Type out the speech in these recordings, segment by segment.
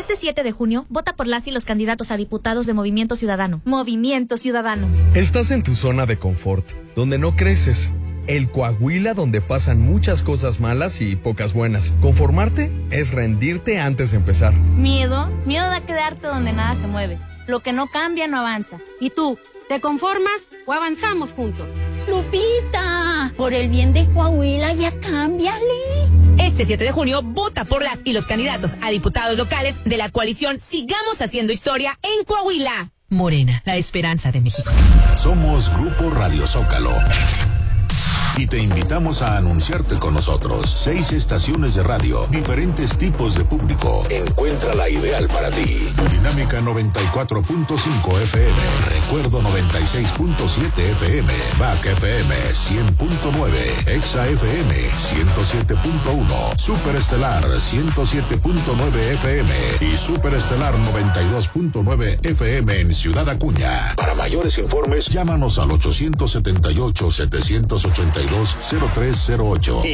Este 7 de junio, vota por las y los candidatos a diputados de Movimiento Ciudadano. Movimiento Ciudadano. Estás en tu zona de confort, donde no creces. El Coahuila donde pasan muchas cosas malas y pocas buenas. Conformarte es rendirte antes de empezar. Miedo da quedarte donde nada se mueve. Lo que no cambia no avanza. ¿Y tú? ¿Te conformas o avanzamos juntos? Lupita, por el bien de Coahuila ya cámbiale. Este 7 de junio, vota por las y los candidatos a diputados locales de la coalición Sigamos Haciendo Historia en Coahuila. Morena, la esperanza de México. Somos Grupo Radio Zócalo. Y te invitamos a anunciarte con nosotros. 6 estaciones de radio, diferentes tipos de público. Encuentra la ideal para ti. Dinámica 94.5 FM, Recuerdo 96.7 FM, BAC FM 100.9, Exa FM 107.1, Superestelar 107.9 FM y Superestelar 92.9 FM en Ciudad Acuña. Para mayores informes, llámanos al 878-782-0308 y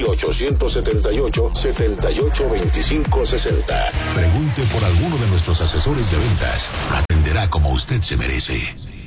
878-782560. Pregunte por alguno de nuestros asesores de ventas. Atenderá como usted se merece.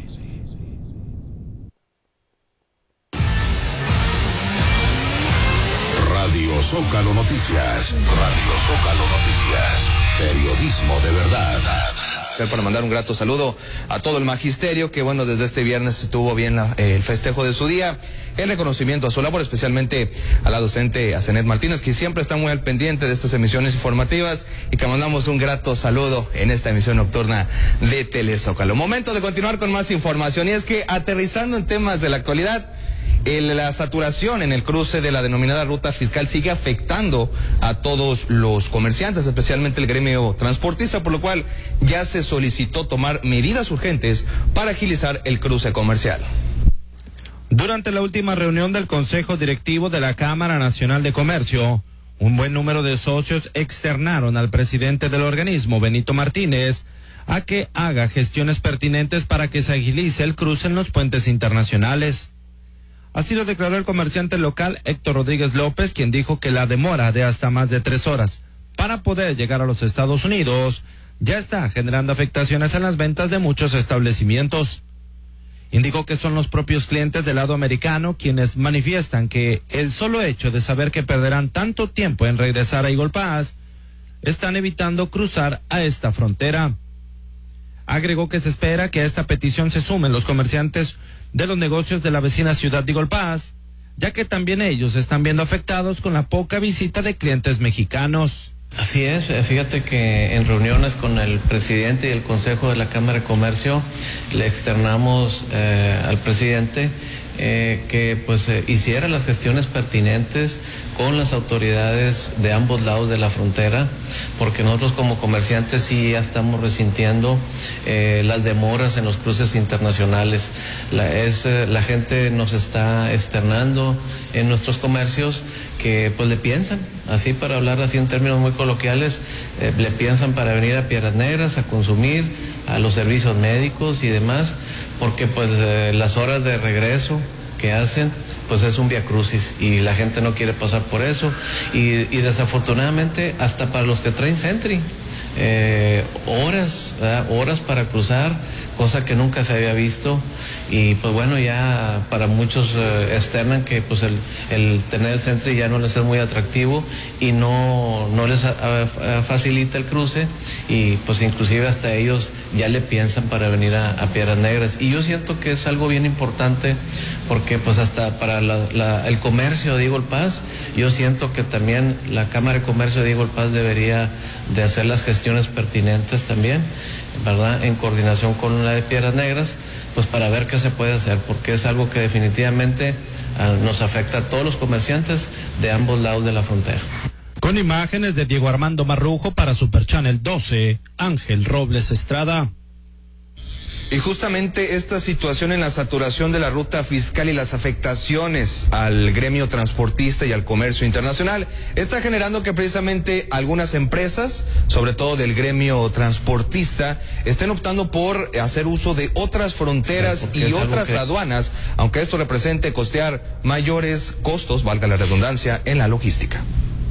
Radio Zócalo Noticias. Radio Zócalo Noticias. Periodismo de verdad. Para mandar un grato saludo a todo el magisterio que, bueno, desde este viernes estuvo bien el festejo de su día, el reconocimiento a su labor, especialmente a la docente Azenet Martínez, que siempre está muy al pendiente de estas emisiones informativas y que mandamos un grato saludo en esta emisión nocturna de Telezócalo. Momento de continuar con más información, y es que aterrizando en temas de la actualidad, la saturación en el cruce de la denominada ruta fiscal sigue afectando a todos los comerciantes, especialmente el gremio transportista, por lo cual ya se solicitó tomar medidas urgentes para agilizar el cruce comercial. Durante la última reunión del Consejo Directivo de la Cámara Nacional de Comercio, un buen número de socios externaron al presidente del organismo, Benito Martínez, a que haga gestiones pertinentes para que se agilice el cruce en los puentes internacionales. Así lo declaró el comerciante local Héctor Rodríguez López, quien dijo que la demora de hasta más de 3 horas para poder llegar a los Estados Unidos ya está generando afectaciones en las ventas de muchos establecimientos. Indicó que son los propios clientes del lado americano quienes manifiestan que el solo hecho de saber que perderán tanto tiempo en regresar a Eagle Pass están evitando cruzar a esta frontera. Agregó que se espera que a esta petición se sumen los comerciantes de los negocios de la vecina ciudad de Eagle Pass, ya que también ellos están viendo afectados con la poca visita de clientes mexicanos. Así es, fíjate que en reuniones con el presidente y el Consejo de la Cámara de Comercio le externamos al presidente que hiciera las gestiones pertinentes con las autoridades de ambos lados de la frontera, porque nosotros como comerciantes sí ya estamos resintiendo las demoras en los cruces internacionales. La gente nos está externando en nuestros comercios que pues le piensan, así para hablar así en términos muy coloquiales, le piensan para venir a Piedras Negras a consumir, a los servicios médicos y demás, porque pues las horas de regreso que hacen pues es un viacrucis y la gente no quiere pasar por eso y desafortunadamente hasta para los que traen Sentry horas para cruzar, cosa que nunca se había visto, y pues bueno, ya para muchos externan que pues el tener el Sentry ya no les es muy atractivo y no les facilita el cruce, y pues inclusive hasta ellos ya le piensan para venir a Piedras Negras, y yo siento que es algo bien importante porque pues hasta para el comercio de Eagle Pass, yo siento que también la Cámara de Comercio de Eagle Pass debería de hacer las gestiones pertinentes también, ¿verdad?, en coordinación con la de Piedras Negras, pues para ver qué se puede hacer, porque es algo que definitivamente nos afecta a todos los comerciantes de ambos lados de la frontera. Con imágenes de Diego Armando Marrujo para Super Channel 12, Ángel Robles Estrada. Y justamente esta situación en la saturación de la ruta fiscal y las afectaciones al gremio transportista y al comercio internacional está generando que precisamente algunas empresas, sobre todo del gremio transportista, estén optando por hacer uso de otras fronteras y otras aduanas, aunque esto represente costear mayores costos, valga la redundancia, en la logística.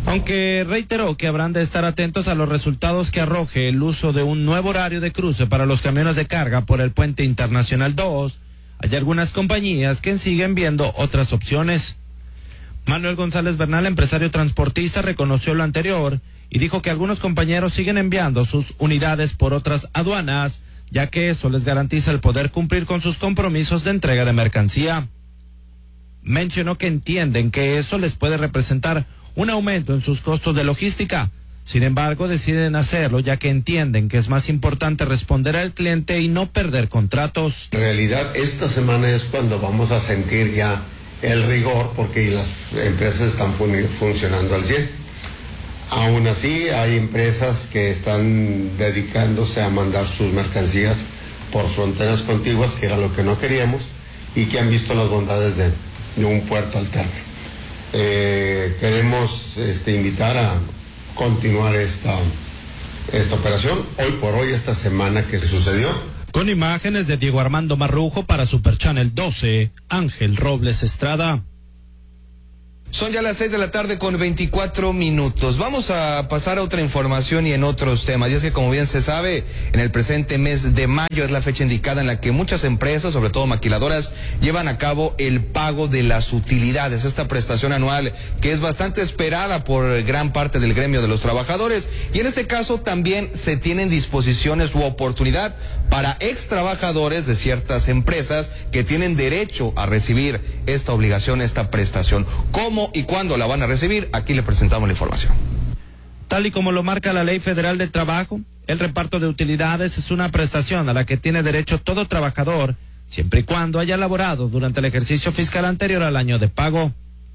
Aunque reiteró que habrán de estar atentos a los resultados que arroje el uso de un nuevo horario de cruce para los camiones de carga por el Puente Internacional 2, hay algunas compañías que siguen viendo otras opciones. Manuel González Bernal, empresario transportista, reconoció lo anterior y dijo que algunos compañeros siguen enviando sus unidades por otras aduanas, ya que eso les garantiza el poder cumplir con sus compromisos de entrega de mercancía. Mencionó que entienden que eso les puede representar un aumento en sus costos de logística. Sin embargo, deciden hacerlo ya que entienden que es más importante responder al cliente y no perder contratos. En realidad, esta semana es cuando vamos a sentir ya el rigor porque las empresas están funcionando al 100. Aún así, hay empresas que están dedicándose a mandar sus mercancías por fronteras contiguas, que era lo que no queríamos, y que han visto las bondades de un puerto alterno. Queremos invitar a continuar esta operación, hoy por hoy, esta semana que sucedió. Con imágenes de Diego Armando Marrujo para Super Channel 12, Ángel Robles Estrada. Son ya las 6 de la tarde con 24 minutos. Vamos a pasar a otra información y en otros temas. Y es que, como bien se sabe, en el presente mes de mayo es la fecha indicada en la que muchas empresas, sobre todo maquiladoras, llevan a cabo el pago de las utilidades. Esta prestación anual que es bastante esperada por gran parte del gremio de los trabajadores. Y en este caso también se tienen disposiciones u oportunidad para ex trabajadores de ciertas empresas que tienen derecho a recibir esta obligación, esta prestación. ¿Cómo y cuándo la van a recibir? Aquí le presentamos la información. Tal y como lo marca la Ley Federal del Trabajo, el reparto de utilidades es una prestación a la que tiene derecho todo trabajador, siempre y cuando haya laborado durante el ejercicio fiscal anterior al año de pago.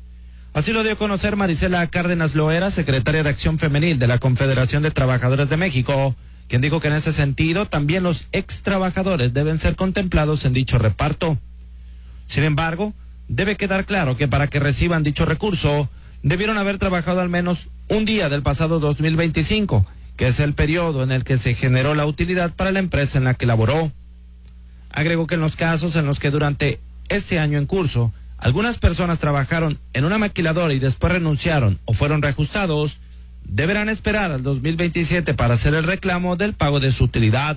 Así lo dio a conocer Marisela Cárdenas Loera, secretaria de Acción Femenil de la Confederación de Trabajadores de México, quien dijo que en ese sentido también los ex trabajadores deben ser contemplados en dicho reparto. Sin embargo, debe quedar claro que para que reciban dicho recurso, debieron haber trabajado al menos un día del pasado 2025, que es el periodo en el que se generó la utilidad para la empresa en la que laboró. Agregó que en los casos en los que durante este año en curso, algunas personas trabajaron en una maquiladora y después renunciaron o fueron reajustados, deberán esperar al 2027 para hacer el reclamo del pago de su utilidad.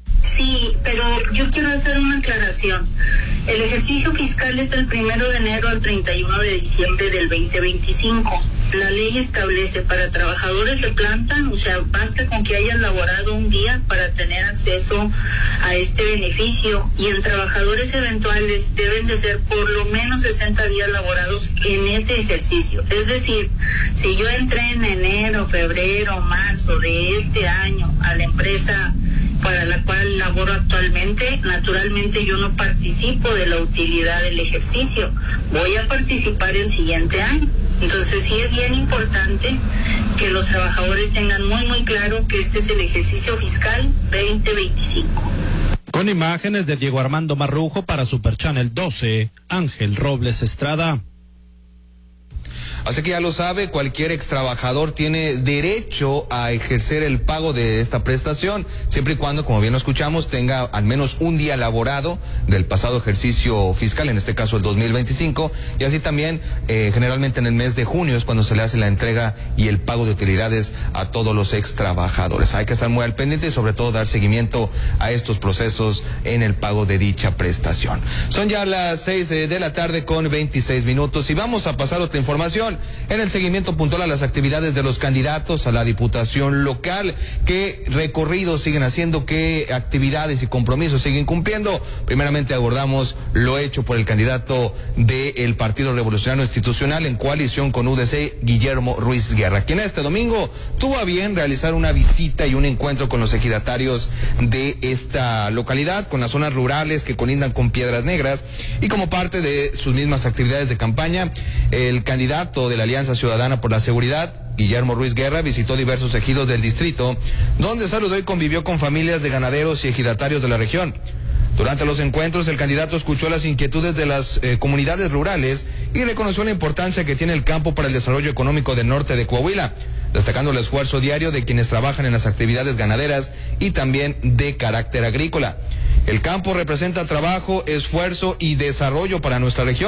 Sí, pero yo quiero hacer una aclaración. El ejercicio fiscal es del 1 de enero al 31 de diciembre del 2025. La ley establece para trabajadores de planta, o sea, basta con que hayan laborado un día para tener acceso a este beneficio, y en trabajadores eventuales deben de ser por lo menos 60 días laborados en ese ejercicio. Es decir, si yo entré en enero, febrero, marzo de este año a la empresa para la cual laboro actualmente, naturalmente yo no participo de la utilidad del ejercicio, voy a participar el siguiente año. Entonces sí es bien importante que los trabajadores tengan muy claro que este es el ejercicio fiscal 2025. Con imágenes de Diego Armando Marrujo para Super Channel 12, Ángel Robles Estrada. Así que ya lo sabe, cualquier ex trabajador tiene derecho a ejercer el pago de esta prestación, siempre y cuando, como bien lo escuchamos, tenga al menos un día laborado del pasado ejercicio fiscal, en este caso el 2025, y así también generalmente en el mes de junio es cuando se le hace la entrega y el pago de utilidades a todos los ex trabajadores. Hay que estar muy al pendiente y sobre todo dar seguimiento a estos procesos en el pago de dicha prestación. Son ya las 6 de la tarde con 26 minutos y vamos a pasar a otra información. En el seguimiento puntual a las actividades de los candidatos a la diputación local, qué recorridos siguen haciendo, qué actividades y compromisos siguen cumpliendo. Primeramente abordamos lo hecho por el candidato del Partido Revolucionario Institucional en coalición con UDC, Guillermo Ruiz Guerra, quien este domingo tuvo a bien realizar una visita y un encuentro con los ejidatarios de esta localidad, con las zonas rurales que colindan con Piedras Negras, y como parte de sus mismas actividades de campaña, el candidato de la Alianza Ciudadana por la Seguridad, Guillermo Ruiz Guerra, visitó diversos ejidos del distrito, donde saludó y convivió con familias de ganaderos y ejidatarios de la región. Durante los encuentros, el candidato escuchó las inquietudes de las comunidades rurales y reconoció la importancia que tiene el campo para el desarrollo económico del norte de Coahuila, destacando el esfuerzo diario de quienes trabajan en las actividades ganaderas y también de carácter agrícola. El campo representa trabajo, esfuerzo y desarrollo para nuestra región.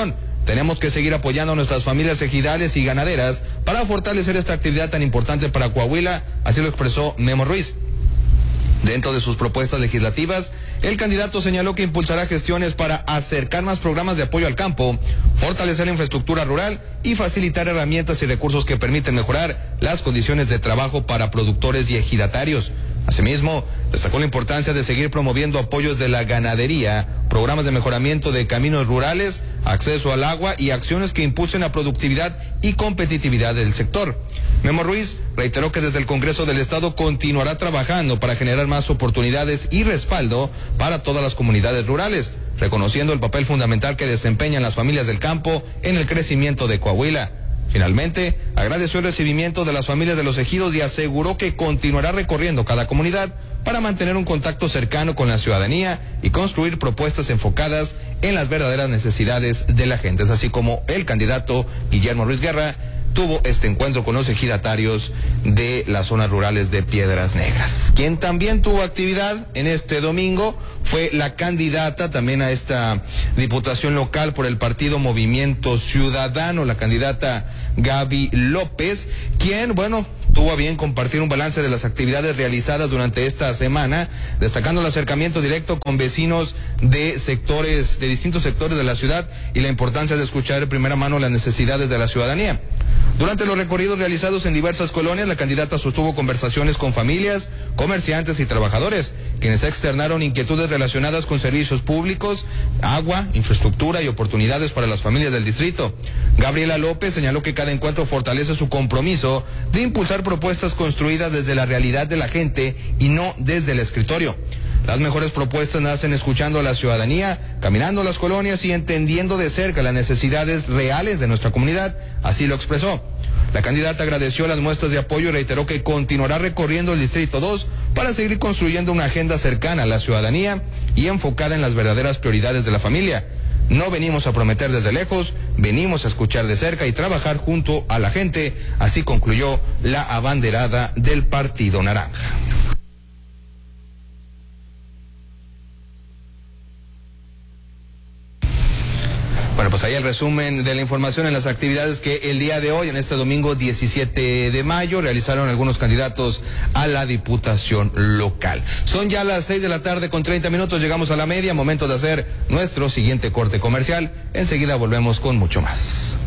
Tenemos que seguir apoyando a nuestras familias ejidales y ganaderas para fortalecer esta actividad tan importante para Coahuila, así lo expresó Memo Ruiz. Dentro de sus propuestas legislativas, el candidato señaló que impulsará gestiones para acercar más programas de apoyo al campo, fortalecer la infraestructura rural y facilitar herramientas y recursos que permiten mejorar las condiciones de trabajo para productores y ejidatarios. Asimismo, destacó la importancia de seguir promoviendo apoyos de la ganadería, programas de mejoramiento de caminos rurales, acceso al agua y acciones que impulsen la productividad y competitividad del sector. Memo Ruiz reiteró que desde el Congreso del Estado continuará trabajando para generar más oportunidades y respaldo para todas las comunidades rurales, reconociendo el papel fundamental que desempeñan las familias del campo en el crecimiento de Coahuila. Finalmente, agradeció el recibimiento de las familias de los ejidos y aseguró que continuará recorriendo cada comunidad para mantener un contacto cercano con la ciudadanía y construir propuestas enfocadas en las verdaderas necesidades de la gente. Es así como el candidato Guillermo Ruiz Guerra tuvo este encuentro con los ejidatarios de las zonas rurales de Piedras Negras. Quien también tuvo actividad en este domingo fue la candidata también a esta diputación local por el partido Movimiento Ciudadano, la candidata Gaby López, quien, tuvo a bien compartir un balance de las actividades realizadas durante esta semana, destacando el acercamiento directo con vecinos de distintos sectores de la ciudad y la importancia de escuchar de primera mano las necesidades de la ciudadanía. Durante los recorridos realizados en diversas colonias, la candidata sostuvo conversaciones con familias, comerciantes y trabajadores, quienes externaron inquietudes relacionadas con servicios públicos, agua, infraestructura y oportunidades para las familias del distrito. Gabriela López señaló que cada encuentro fortalece su compromiso de impulsar propuestas construidas desde la realidad de la gente y no desde el escritorio. Las mejores propuestas nacen escuchando a la ciudadanía, caminando las colonias y entendiendo de cerca las necesidades reales de nuestra comunidad, así lo expresó. La candidata agradeció las muestras de apoyo y reiteró que continuará recorriendo el Distrito 2 para seguir construyendo una agenda cercana a la ciudadanía y enfocada en las verdaderas prioridades de la familia. No venimos a prometer desde lejos, venimos a escuchar de cerca y trabajar junto a la gente, así concluyó la abanderada del Partido Naranja. Bueno, pues ahí el resumen de la información en las actividades que el día de hoy, en este domingo 17 de mayo, realizaron algunos candidatos a la diputación local. Son ya las 6:30 p.m, llegamos a la media, momento de hacer nuestro siguiente corte comercial. Enseguida volvemos con mucho más.